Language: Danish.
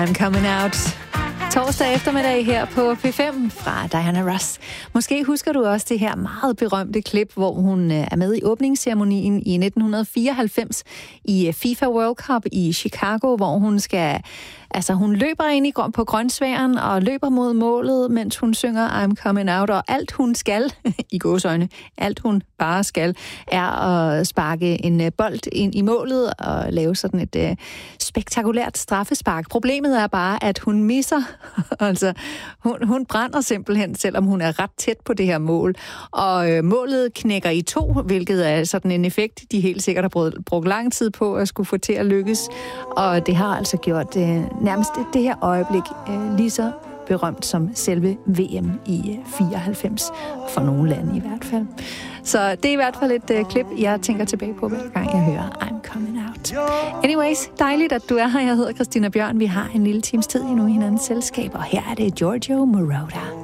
I'm Coming Out. Torsdag eftermiddag her på P5 fra Diana Ross. Måske husker du også det her meget berømte klip, hvor hun er med i åbningsceremonien i 1994 i FIFA World Cup i Chicago, hvor hun skal... Altså, hun løber ind på grønsværen og løber mod målet, mens hun synger I'm Coming Out, og alt hun skal, i gåseøjne, alt hun bare skal, er at sparke en bold ind i målet og lave sådan et spektakulært straffespark. Problemet er bare, at hun misser. Altså, hun brænder simpelthen, selvom hun er ret tæt på det her mål. Og målet knækker i to, hvilket er sådan en effekt, de helt sikkert har brugt lang tid på at skulle få til at lykkes. Og det har altså gjort nærmest det her øjeblik lige så berømt som selve VM i 94, for nogle lande i hvert fald. Så det er i hvert fald et klip, jeg tænker tilbage på, hver gang jeg hører I'm Coming Out. Anyways, dejligt, at du er her. Jeg hedder Christina Bjørn. Vi har en lille times tid endnu i hinandens selskab, og her er det Giorgio Moroder.